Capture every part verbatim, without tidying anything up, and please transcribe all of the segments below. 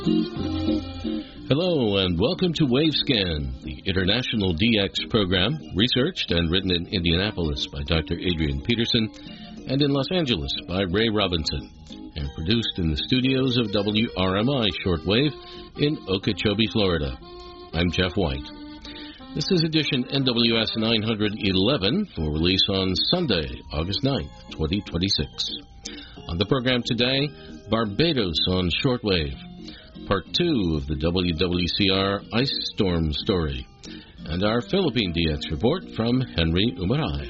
Hello and welcome to WaveScan, the international D X program, researched and written in Indianapolis by Doctor Adrian Peterson and in Los Angeles by Ray Robinson, and produced in the studios of W R M I Shortwave in Okeechobee, Florida. I'm Jeff White. This is edition N W S nine eleven for release on Sunday, August ninth, twenty twenty-six. On the program today, Barbados on Shortwave, Part two of the W W C R Ice Storm story, and our Philippine D X report from Henry Umaray.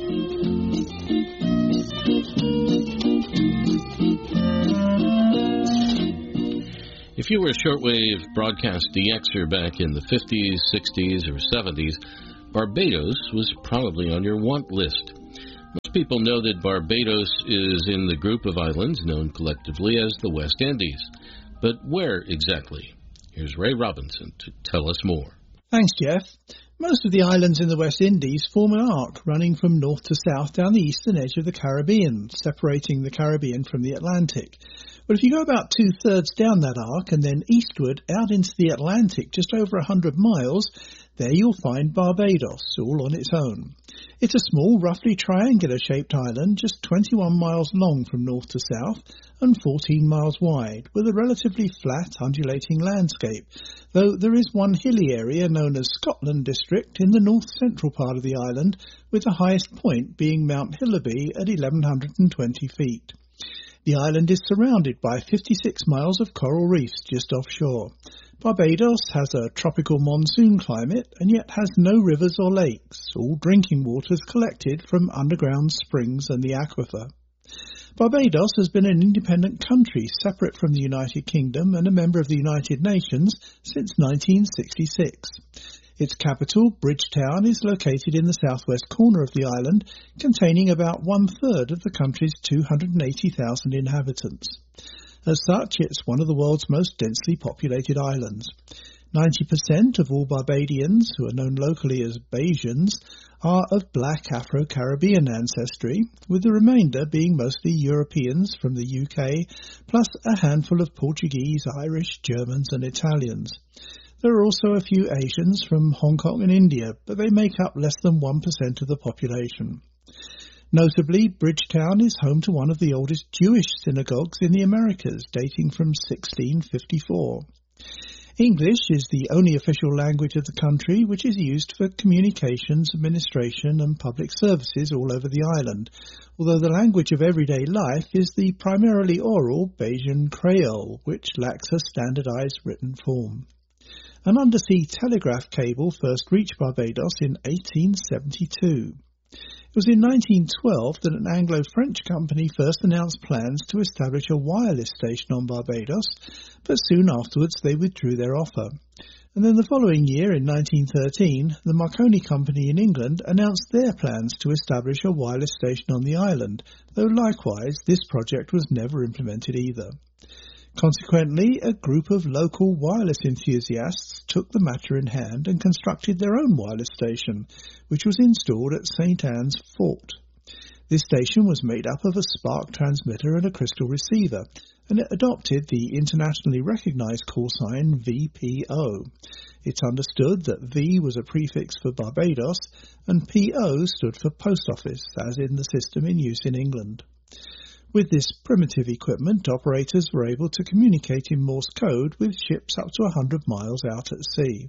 If you were a shortwave broadcast D Xer back in the fifties, sixties, or seventies, Barbados was probably on your want list. Most people know that Barbados is in the group of islands known collectively as the West Indies. But where exactly? Here's Ray Robinson to tell us more. Thanks, Jeff. Most of the islands in the West Indies form an arc running from north to south down the eastern edge of the Caribbean, separating the Caribbean from the Atlantic. But if you go about two-thirds down that arc and then eastward out into the Atlantic just over one hundred miles, there you'll find Barbados, all on its own. It's a small, roughly triangular-shaped island just twenty-one miles long from north to south and fourteen miles wide, with a relatively flat, undulating landscape, though there is one hilly area known as Scotland District in the north-central part of the island, with the highest point being Mount Hillaby at eleven twenty feet. The island is surrounded by fifty-six miles of coral reefs just offshore. Barbados has a tropical monsoon climate and yet has no rivers or lakes, all drinking water is collected from underground springs and the aquifer. Barbados has been an independent country separate from the United Kingdom and a member of the United Nations since nineteen sixty-six. Its capital, Bridgetown, is located in the southwest corner of the island, containing about one-third of the country's two hundred eighty thousand inhabitants. As such, it's one of the world's most densely populated islands. ninety percent of all Barbadians, who are known locally as Bajans, are of black Afro-Caribbean ancestry, with the remainder being mostly Europeans from the U K, plus a handful of Portuguese, Irish, Germans and Italians. There are also a few Asians from Hong Kong and India, but they make up less than one percent of the population. Notably, Bridgetown is home to one of the oldest Jewish synagogues in the Americas, dating from sixteen fifty-four. English is the only official language of the country, which is used for communications, administration and public services all over the island, although the language of everyday life is the primarily oral Bajan Creole, which lacks a standardized written form. An undersea telegraph cable first reached Barbados in eighteen seventy-two. It was in nineteen twelve that an Anglo-French company first announced plans to establish a wireless station on Barbados, but soon afterwards they withdrew their offer. And then the following year, in nineteen thirteen, the Marconi Company in England announced their plans to establish a wireless station on the island, though likewise this project was never implemented either. Consequently, a group of local wireless enthusiasts took the matter in hand and constructed their own wireless station, which was installed at Saint Anne's Fort. This station was made up of a spark transmitter and a crystal receiver, and it adopted the internationally recognized call sign V P O. It's understood that V was a prefix for Barbados, and P O stood for Post Office, as in the system in use in England. With this primitive equipment, operators were able to communicate in Morse code with ships up to one hundred miles out at sea.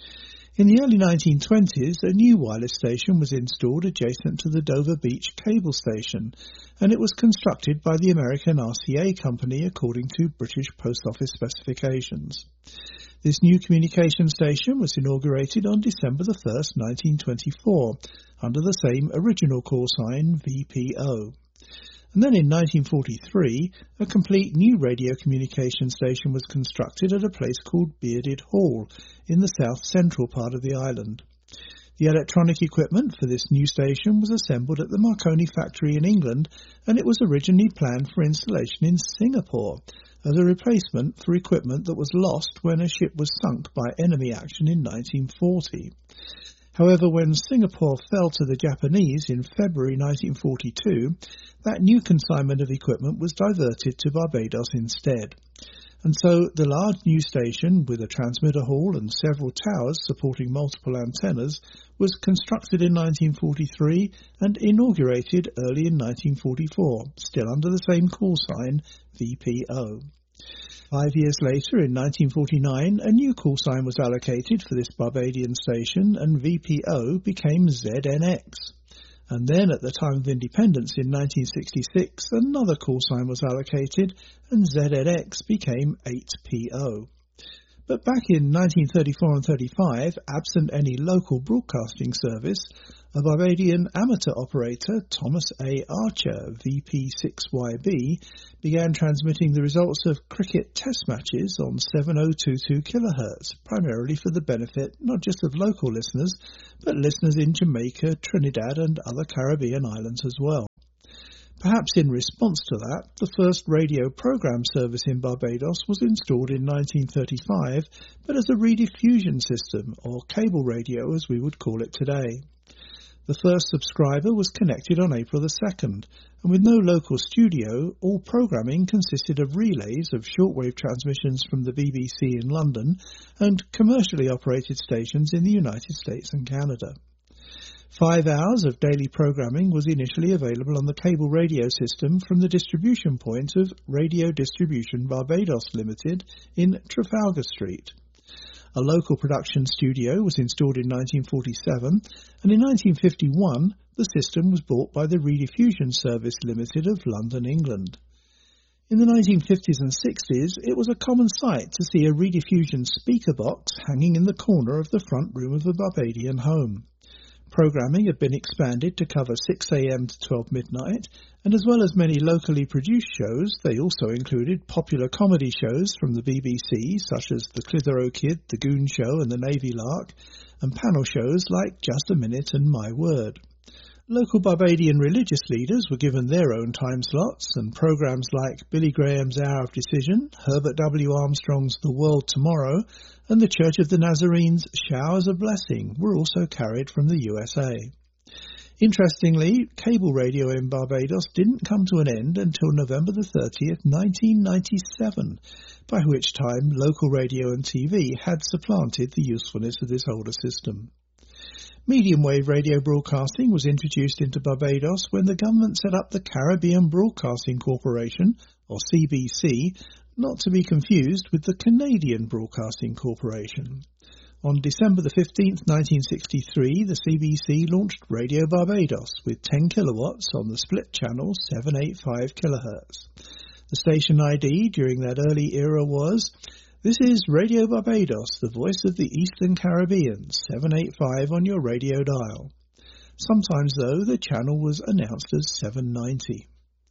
In the early nineteen twenties, a new wireless station was installed adjacent to the Dover Beach cable station, and it was constructed by the American R C A company according to British Post Office specifications. This new communication station was inaugurated on December the first, nineteen twenty-four, under the same original call sign V P O. And then in nineteen forty-three, a complete new radio communication station was constructed at a place called Bearded Hall in the south-central part of the island. The electronic equipment for this new station was assembled at the Marconi factory in England, and it was originally planned for installation in Singapore as a replacement for equipment that was lost when a ship was sunk by enemy action in nineteen forty. However, when Singapore fell to the Japanese in February nineteen forty-two, that new consignment of equipment was diverted to Barbados instead. And so the large new station, with a transmitter hall and several towers supporting multiple antennas, was constructed in nineteen forty-three and inaugurated early in nineteen forty-four, still under the same call sign, V P O. Five years later, in nineteen forty-nine, a new call sign was allocated for this Barbadian station, and V P O became Z N X. And then, at the time of independence in nineteen sixty-six, another call sign was allocated, and Z N X became eight P O. But back in nineteen thirty-four and thirty-five, absent any local broadcasting service, a Barbadian amateur operator, Thomas A. Archer, V P six Y B, began transmitting the results of cricket test matches on seven thousand twenty-two kilohertz, primarily for the benefit not just of local listeners, but listeners in Jamaica, Trinidad and other Caribbean islands as well. Perhaps in response to that, the first radio program service in Barbados was installed in nineteen thirty-five, but as a rediffusion system, or cable radio as we would call it today. The first subscriber was connected on April the second, and with no local studio, all programming consisted of relays of shortwave transmissions from the B B C in London and commercially operated stations in the United States and Canada. Five hours of daily programming was initially available on the cable radio system from the distribution point of Radio Distribution Barbados Limited in Trafalgar Street. A local production studio was installed in nineteen forty-seven, and in nineteen fifty-one the system was bought by the Rediffusion Service Limited of London, England. In the nineteen fifties and sixties, it was a common sight to see a rediffusion speaker box hanging in the corner of the front room of a Barbadian home. Programming had been expanded to cover six a.m. to twelve midnight, and as well as many locally produced shows, they also included popular comedy shows from the B B C, such as The Clitheroe Kid, The Goon Show and The Navy Lark, and panel shows like Just a Minute and My Word. Local Barbadian religious leaders were given their own time slots, and programmes like Billy Graham's Hour of Decision, Herbert W. Armstrong's The World Tomorrow, and the Church of the Nazarenes' Showers of Blessing were also carried from the U S A. Interestingly, cable radio in Barbados didn't come to an end until November the thirtieth, nineteen ninety-seven, by which time local radio and T V had supplanted the usefulness of this older system. Medium wave radio broadcasting was introduced into Barbados when the government set up the Caribbean Broadcasting Corporation, or C B C, not to be confused with the Canadian Broadcasting Corporation. On December the fifteenth, nineteen sixty-three, the C B C launched Radio Barbados with ten kilowatts on the split channel seven eighty-five kilohertz. The station I D during that early era was: "This is Radio Barbados, the voice of the Eastern Caribbean, seven eighty-five on your radio dial." Sometimes, though, the channel was announced as seven ninety.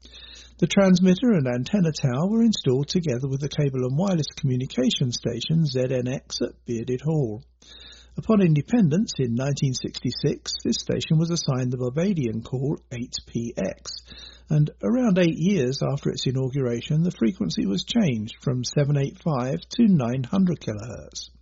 The transmitter and antenna tower were installed together with the cable and wireless communication station Z N X at Bearded Hall. Upon independence in nineteen sixty-six, this station was assigned the Barbadian call eight P X, and around eight years after its inauguration, the frequency was changed from seven eighty-five to nine hundred kilohertz.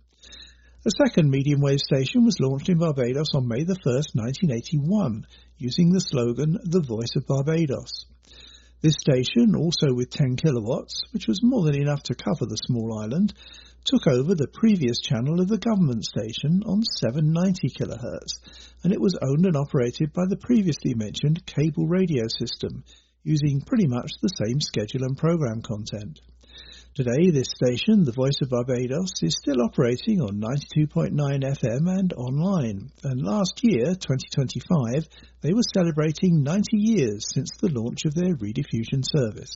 A second medium wave station was launched in Barbados on May the first, nineteen eighty-one, using the slogan, "The Voice of Barbados." This station, also with ten kilowatts, which was more than enough to cover the small island, took over the previous channel of the government station on seven ninety kilohertz, and it was owned and operated by the previously mentioned cable radio system, using pretty much the same schedule and program content. Today, this station, The Voice of Barbados, is still operating on ninety-two point nine F M and online, and last year, twenty twenty-five, they were celebrating ninety years since the launch of their rediffusion service.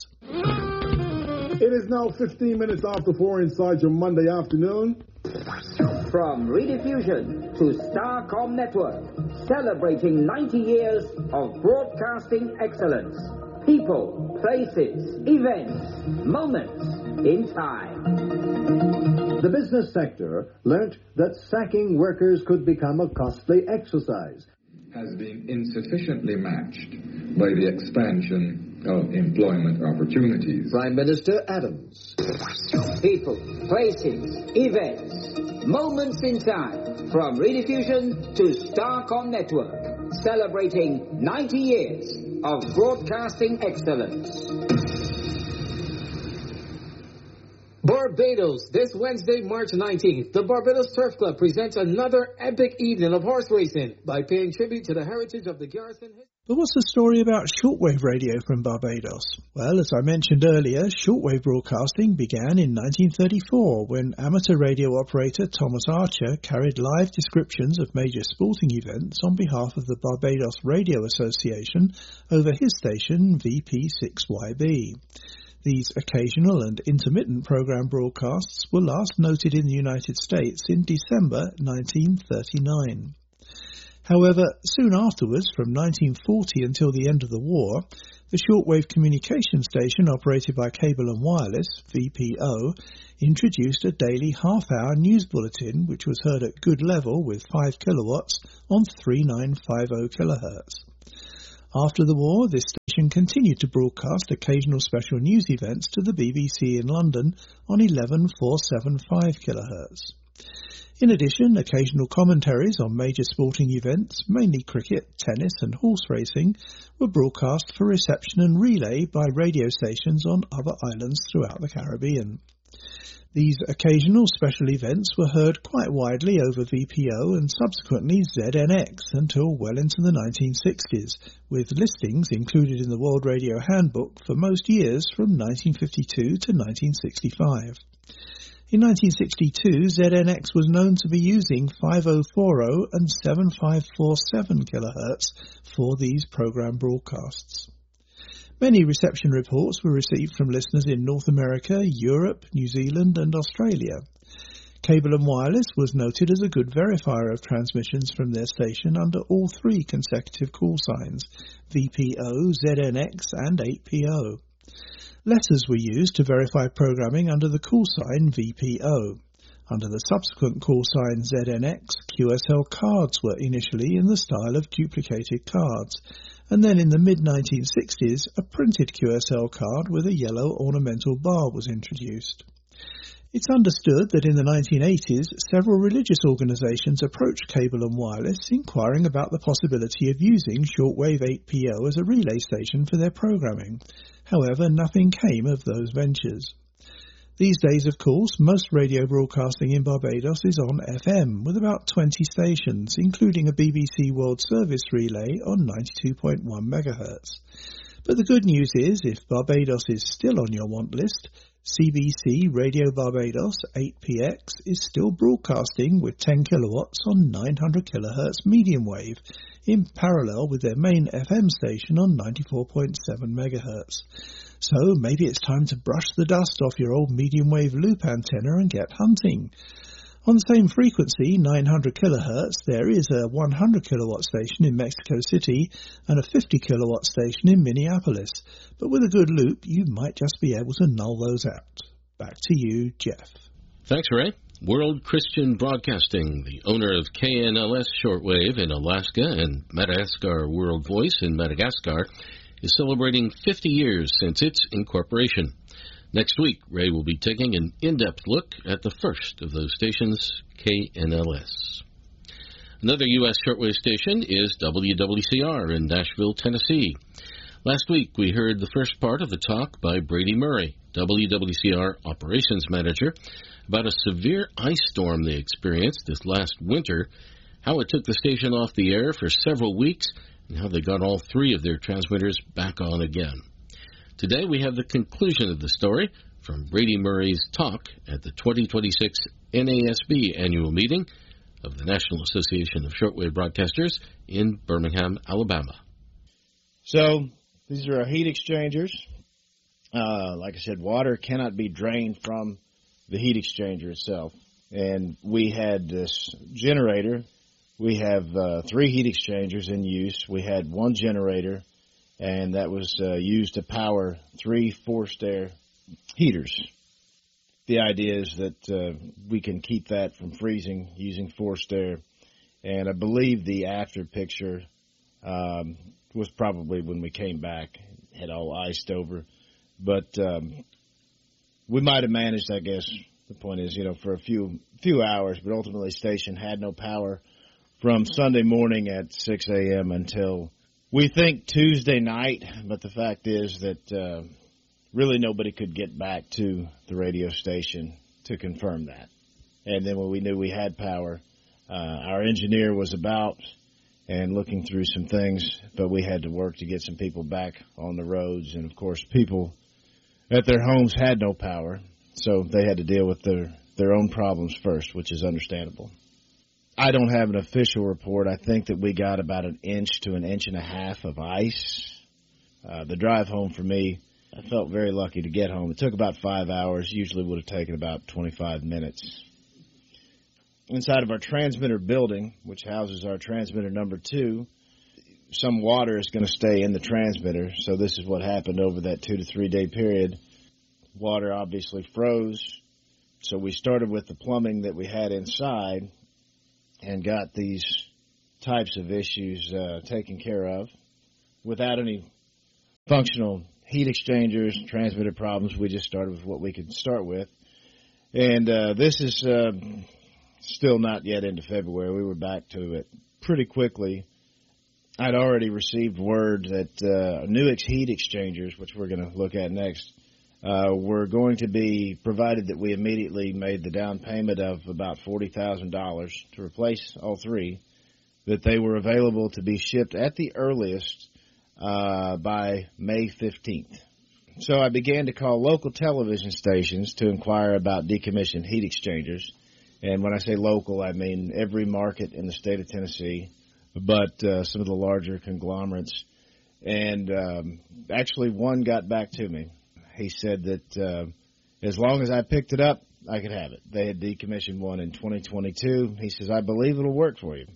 It is now fifteen minutes after four inside your Monday afternoon. From Rediffusion to Starcom Network, celebrating ninety years of broadcasting excellence. People, places, events, moments in time. The business sector learnt that sacking workers could become a costly exercise. Has been insufficiently matched by the expansion of employment opportunities. Prime Minister Adams. People, places, events, moments in time. From Rediffusion to Starcom Network, celebrating ninety years of broadcasting excellence. Board Barbados, this Wednesday, March nineteenth, the Barbados Turf Club presents another epic evening of horse racing by paying tribute to the heritage of the Garrison. But what's the story about shortwave radio from Barbados? Well, as I mentioned earlier, shortwave broadcasting began in nineteen thirty-four when amateur radio operator Thomas Archer carried live descriptions of major sporting events on behalf of the Barbados Radio Association over his station V P six Y B. These occasional and intermittent program broadcasts were last noted in the United States in December nineteen thirty-nine. However, soon afterwards, from nineteen forty until the end of the war, the shortwave communication station operated by Cable and Wireless, V P O, introduced a daily half-hour news bulletin which was heard at good level with five kilowatts on thirty-nine fifty kilohertz. After the war, this station continued to broadcast occasional special news events to the B B C in London on eleven four seventy-five kilohertz. In addition, occasional commentaries on major sporting events, mainly cricket, tennis and horse racing, were broadcast for reception and relay by radio stations on other islands throughout the Caribbean. These occasional special events were heard quite widely over V P O and subsequently Z N X until well into the nineteen sixties, with listings included in the World Radio Handbook for most years from nineteen fifty-two to nineteen sixty-five. In nineteen sixty-two, Z N X was known to be using five oh four oh and seventy-five forty-seven kilohertz for these program broadcasts. Many reception reports were received from listeners in North America, Europe, New Zealand and Australia. Cable and Wireless was noted as a good verifier of transmissions from their station under all three consecutive call signs, V P O, Z N X and eight P O. Letters were used to verify programming under the call sign V P O. Under the subsequent call sign Z N X, Q S L cards were initially in the style of duplicated cards, and then in the mid nineteen sixties a printed Q S L card with a yellow ornamental bar was introduced. It's understood that in the nineteen eighties several religious organisations approached Cable and Wireless inquiring about the possibility of using shortwave eight P O as a relay station for their programming. However, nothing came of those ventures. These days, of course, most radio broadcasting in Barbados is on F M, with about twenty stations, including a B B C World Service relay on ninety-two point one megahertz. But the good news is, if Barbados is still on your want list, C B C Radio Barbados eight P X is still broadcasting with ten kilowatts on nine hundred kilohertz medium wave, in parallel with their main F M station on ninety-four point seven megahertz. So maybe it's time to brush the dust off your old medium wave loop antenna and get hunting. On the same frequency, nine hundred kilohertz, there is a one hundred kilowatt station in Mexico City and a fifty kilowatt station in Minneapolis. But with a good loop, you might just be able to null those out. Back to you, Jeff. Thanks, Ray. World Christian Broadcasting, the owner of K N L S Shortwave in Alaska and Madagascar World Voice in Madagascar, is celebrating fifty years since its incorporation. Next week, Ray will be taking an in-depth look at the first of those stations, K N L S. Another U S shortwave station is W W C R in Nashville, Tennessee. Last week, we heard the first part of the talk by Brady Murray, W W C R operations manager, about a severe ice storm they experienced this last winter, how it took the station off the air for several weeks, and how they got all three of their transmitters back on again. Today we have the conclusion of the story from Brady Murray's talk at the twenty twenty-six N A S B annual meeting of the National Association of Shortwave Broadcasters in Birmingham, Alabama. So these are our heat exchangers. Uh, like I said, water cannot be drained from the heat exchanger itself. And we had this generator. We have uh, three heat exchangers in use. We had one generator, and that was uh, used to power three forced air heaters. The idea is that uh, we can keep that from freezing using forced air. And I believe the after picture um, was probably when we came back, had all iced over. But um, we might have managed, I guess, the point is, you know, for a few few hours, but ultimately the station had no power from Sunday morning at six a.m. until we think Tuesday night. But the fact is that uh, really nobody could get back to the radio station to confirm that. And then when we knew we had power, uh, our engineer was about and looking through some things, but we had to work to get some people back on the roads. And, of course, people at their homes had no power, so they had to deal with their, their own problems first, which is understandable. I don't have an official report. I think that we got about an inch to an inch and a half of ice. Uh, the drive home for me, I felt very lucky to get home. It took about five hours. Usually would have taken about twenty-five minutes. Inside of our transmitter building, which houses our transmitter number two, some water is going to stay in the transmitter. So this is what happened over that two to three day period. Water obviously froze. So we started with the plumbing that we had inside and got these types of issues uh, taken care of without any functional heat exchangers, transmitter problems. We just started with what we could start with. And uh, this is uh, still not yet into February. We were back to it pretty quickly. I'd already received word that uh, Nuix heat exchangers, which we're going to look at next, uh, were going to be provided that we immediately made the down payment of about forty thousand dollars to replace all three, that they were available to be shipped at the earliest uh, by May fifteenth. So I began to call local television stations to inquire about decommissioned heat exchangers. And when I say local, I mean every market in the state of Tennessee, but uh, some of the larger conglomerates. And um, actually one got back to me. He said that uh, as long as I picked it up, I could have it. They had decommissioned one in twenty twenty-two. He says, I believe it'll work for you.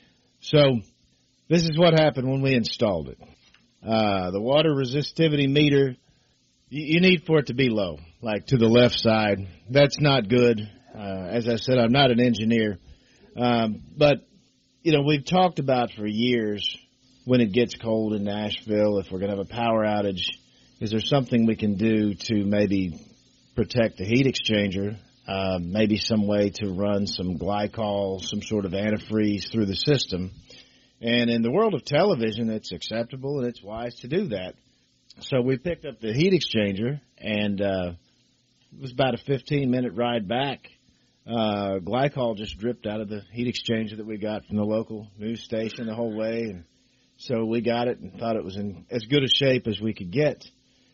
So this is what happened when we installed it. Uh, the water resistivity meter, you, you need for it to be low, like to the left side. That's not good. Uh, as I said, I'm not an engineer. Um, but, you know, we've talked about for years when it gets cold in Nashville, if we're going to have a power outage, is there something we can do to maybe protect the heat exchanger, uh, maybe some way to run some glycol, some sort of antifreeze through the system. And in the world of television, it's acceptable and it's wise to do that. So we picked up the heat exchanger, and uh, it was about a fifteen-minute ride back. Uh, glycol just dripped out of the heat exchanger that we got from the local news station the whole way. And so we got it and thought it was in as good a shape as we could get,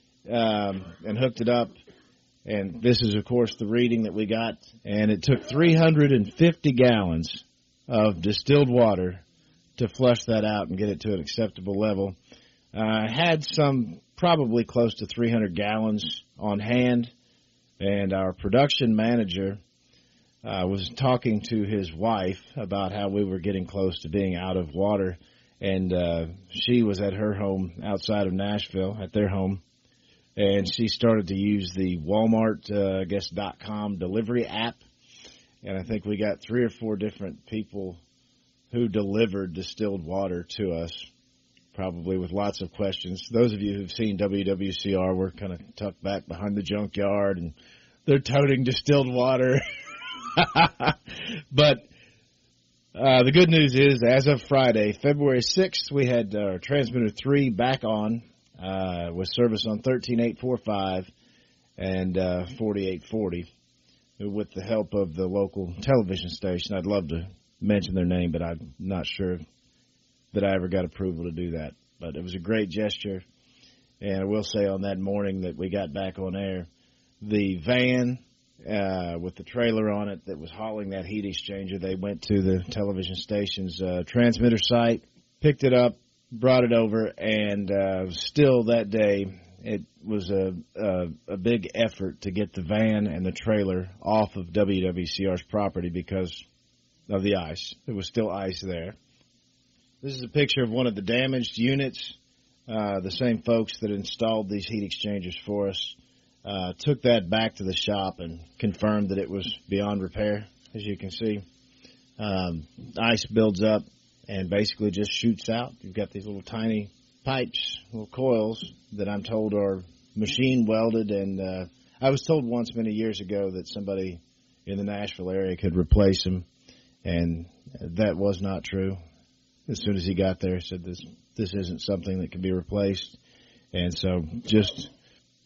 um, and hooked it up. And this is, of course, the reading that we got. And it took three hundred fifty gallons of distilled water to flush that out and get it to an acceptable level. I uh, had some probably close to three hundred gallons on hand, and our production manager uh, was talking to his wife about how we were getting close to being out of water, and uh, she was at her home outside of Nashville, at their home, and she started to use the Walmart, uh, I guess, dot com delivery app, and I think we got three or four different people who delivered distilled water to us, probably with lots of questions. Those of you who've seen W W C R, we're kind of tucked back behind the junkyard, and they're toting distilled water. But uh, the good news is, as of Friday, February sixth, we had our uh, transmitter three back on, uh, with service on thirteen eight forty-five and uh, forty-eight forty, with the help of the local television station. I'd love to mention their name, but I'm not sure that I ever got approval to do that. But it was a great gesture. And I will say on that morning that we got back on air, the van uh, with the trailer on it that was hauling that heat exchanger, they went to the television station's uh, transmitter site, picked it up, brought it over, and uh, still that day it was a, a, a big effort to get the van and the trailer off of W W C R's property because of the ice. There was still ice there. This is a picture of one of the damaged units. Uh, the same folks that installed these heat exchangers for us uh, took that back to the shop and confirmed that it was beyond repair, as you can see. Um, ice builds up and basically just shoots out. You've got these little tiny pipes, little coils that I'm told are machine welded. And uh, I was told once many years ago that somebody in the Nashville area could replace them. And that was not true. As soon as he got there, he said this this isn't something that can be replaced. And so just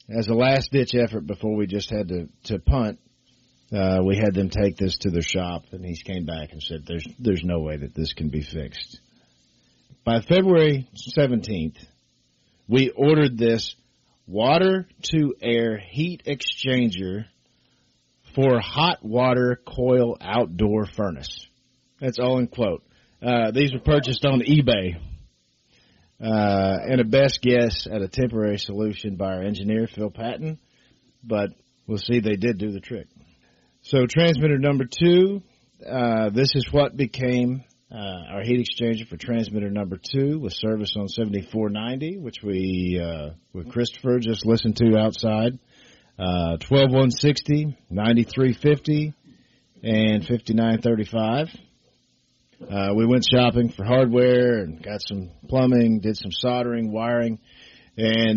as a last-ditch effort before we just had to, to punt, uh, we had them take this to their shop, and he came back and said, there's, there's no way that this can be fixed. By February seventeenth, we ordered this water-to-air heat exchanger for hot water coil outdoor furnace. That's all in quote. Uh, these were purchased on eBay. Uh, and a best guess at a temporary solution by our engineer, Phil Patton. But we'll see, they did do the trick. So transmitter number two, uh, this is what became uh, our heat exchanger for transmitter number two with service on seventy-four ninety, which we, uh, with Christopher just listened to outside. Uh, twelve one sixty, ninety-three fifty, and fifty-nine thirty-five. Uh, we went shopping for hardware and got some plumbing, did some soldering, wiring, and